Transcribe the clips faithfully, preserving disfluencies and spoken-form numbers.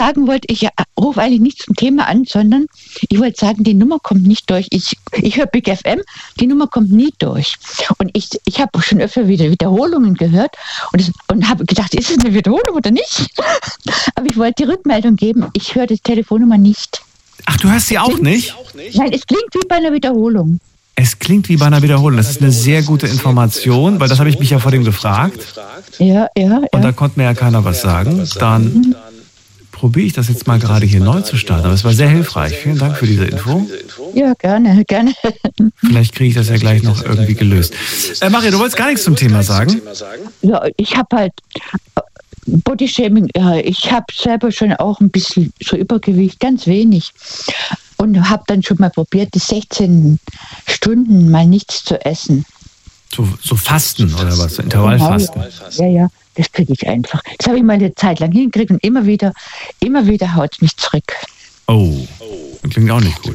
sagen wollte, ich rufe eigentlich nicht zum Thema an, sondern ich wollte sagen, die Nummer kommt nicht durch. Ich, ich höre Big F M, die Nummer kommt nie durch. Und ich, ich habe schon öfter wieder Wiederholungen gehört und, es, und habe gedacht, ist es eine Wiederholung oder nicht? Aber ich wollte die Rückmeldung geben, ich höre die Telefonnummer nicht. Ach, du hörst sie auch klingt, nicht? Nein, es klingt wie bei einer Wiederholung. Es klingt wie bei einer Wiederholung. Das ist eine sehr gute Information, weil das habe ich mich ja vor dem gefragt. Ja, ja, ja. Und da konnte mir ja keiner was sagen. Dann probiere ich das jetzt mal gerade hier neu zu starten. Aber es war sehr hilfreich. Vielen Dank für diese Info. Ja, gerne, gerne. Vielleicht kriege ich das ja gleich noch irgendwie gelöst. Äh, Maria, du wolltest gar nichts zum Thema sagen? Ja, ich habe halt Bodyshaming, ja, ich habe selber schon auch ein bisschen so Übergewicht, ganz wenig. Und habe dann schon mal probiert, die sechzehn Stunden mal nichts zu essen. So, so Fasten oder was? So Intervallfasten? Ja, ja, das kriege ich einfach. Das habe ich mal eine Zeit lang hingekriegt und immer wieder, immer wieder haut es mich zurück. Oh, das klingt auch nicht gut.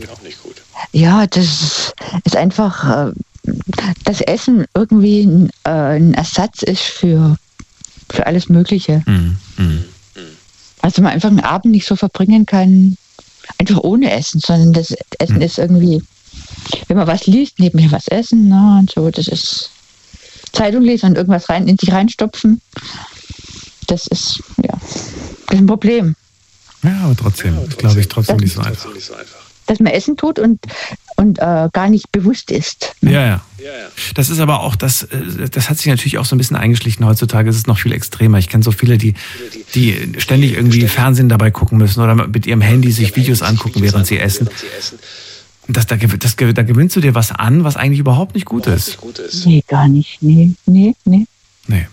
Ja, das ist einfach, das Essen irgendwie ein, ein Ersatz ist für, für alles Mögliche. Mm, mm. Also man einfach einen Abend nicht so verbringen kann, einfach ohne Essen, sondern das Essen ist irgendwie, wenn man was liest, nebenher was essen, na, und so, das ist Zeitung lesen und irgendwas rein, in sich reinstopfen, das ist, ja, das ist ein Problem. Ja, aber trotzdem, das glaube ich trotzdem nicht so einfach. Dass man essen tut und, und äh, gar nicht bewusst ist. Ne? Ja, ja. Das ist aber auch, das, das hat sich natürlich auch so ein bisschen eingeschlichen. Heutzutage ist es noch viel extremer. Ich kenne so viele, die, die ständig irgendwie Fernsehen dabei gucken müssen oder mit ihrem Handy sich Videos angucken, während sie essen. Das, da, das, da gewinnst du dir was an, was eigentlich überhaupt nicht gut ist. Nee, gar nicht. Nee, nee, nee. Nee.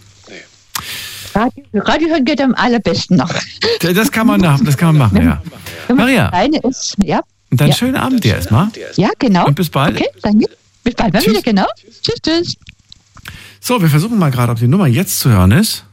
Radio, Radio hören geht am allerbesten noch. Das kann man, das kann man machen, ja. Wenn man Maria. alleine ist, ja. Und dann ja. schönen Abend dir erstmal. Ja, genau. Und bis bald. Okay, danke. Bis bald. Tschüss. Wieder, genau. Tschüss, tschüss. So, wir versuchen mal gerade, ob die Nummer jetzt zu hören ist.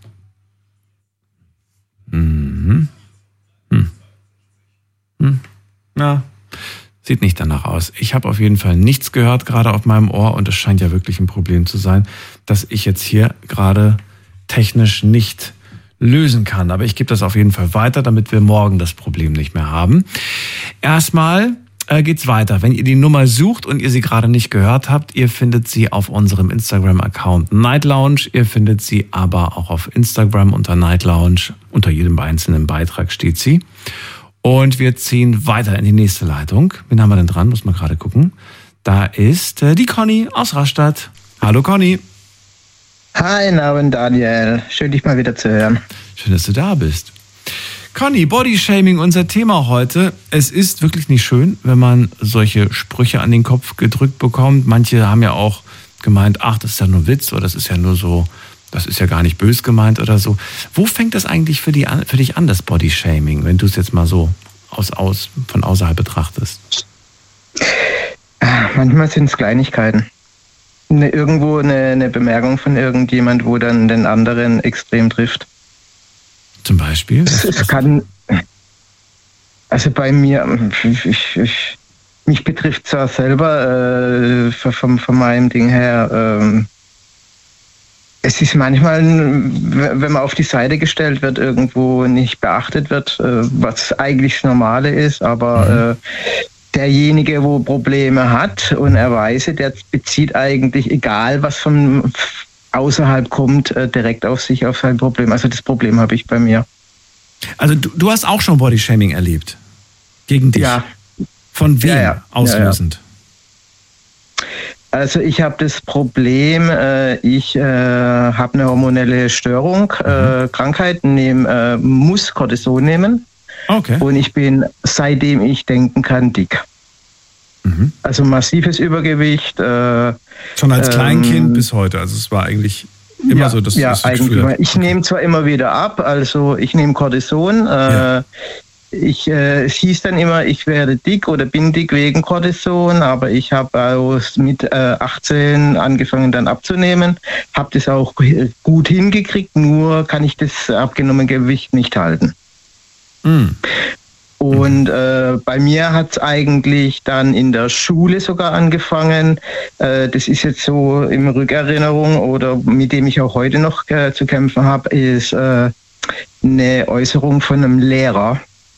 Mhm. Hm. Hm. Ja, sieht nicht danach aus. Ich habe auf jeden Fall nichts gehört, gerade auf meinem Ohr. Und es scheint ja wirklich ein Problem zu sein, dass ich jetzt hier gerade technisch nicht lösen kann. Aber ich gebe das auf jeden Fall weiter, damit wir morgen das Problem nicht mehr haben. Erstmal äh, geht's weiter. Wenn ihr die Nummer sucht und ihr sie gerade nicht gehört habt, ihr findet sie auf unserem Instagram-Account Night Lounge. Ihr findet sie aber auch auf Instagram unter Night Lounge. Unter jedem einzelnen Beitrag steht sie. Und wir ziehen weiter in die nächste Leitung. Wen haben wir denn dran? Muss man gerade gucken. Da ist äh, die Conny aus Rastatt. Hallo Conny. Hi, Namen Daniel. Schön, dich mal wieder zu hören. Schön, dass du da bist. Conny, Bodyshaming, unser Thema heute. Es ist wirklich nicht schön, wenn man solche Sprüche an den Kopf gedrückt bekommt. Manche haben ja auch gemeint, ach, das ist ja nur Witz oder das ist ja nur so, das ist ja gar nicht bös gemeint oder so. Wo fängt das eigentlich für, die, für dich an, das Bodyshaming, wenn du es jetzt mal so aus, aus, von außerhalb betrachtest? Manchmal sind es Kleinigkeiten. Eine, irgendwo eine, eine Bemerkung von irgendjemand, wo dann den anderen extrem trifft. Zum Beispiel? Das kann, also bei mir, ich, ich, mich betrifft zwar selber äh, von, von meinem Ding her, äh, es ist manchmal, wenn man auf die Seite gestellt wird, irgendwo nicht beachtet wird, äh, was eigentlich das Normale ist, aber mhm. äh, derjenige, wo Probleme hat und er weiß, der bezieht eigentlich, egal was von außerhalb kommt, direkt auf sich, auf sein Problem. Also das Problem habe ich bei mir. Also du, du hast auch schon Bodyshaming erlebt? Gegen dich? Ja. Von wem ja, ja. auslösend? Ja, ja. Also ich habe das Problem, ich habe eine hormonelle Störung, mhm. Krankheit, nehme, muss Cortison nehmen. Okay. Und ich bin, seitdem ich denken kann, dick. Mhm. Also massives Übergewicht. Äh, Schon als Kleinkind ähm, bis heute. Also es war eigentlich immer ja, so, dass ja, das eigentlich Gefühl immer. Ich okay. nehme zwar immer wieder ab, also ich nehme Cortison. Äh, ja. Ich, äh, es hieß dann immer, ich werde dick oder bin dick wegen Cortison, aber ich habe mit äh, achtzehn angefangen dann abzunehmen, habe das auch gut hingekriegt, nur kann ich das abgenommene Gewicht nicht halten. Mhm. Und äh, bei mir hat es eigentlich dann in der Schule sogar angefangen. Äh, das ist jetzt so in Rückerinnerung oder mit dem ich auch heute noch äh, zu kämpfen habe, ist äh, eine Äußerung von einem Lehrer.